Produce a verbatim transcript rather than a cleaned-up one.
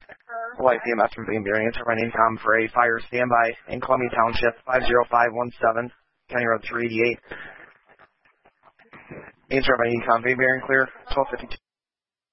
Light B M S from Green Bearing, answer by Incom for a fire standby in Columbia Township, five zero five one seven, County Road three eighty-eight. Answer by Incom, Green Bearing, clear, twelve fifty-two.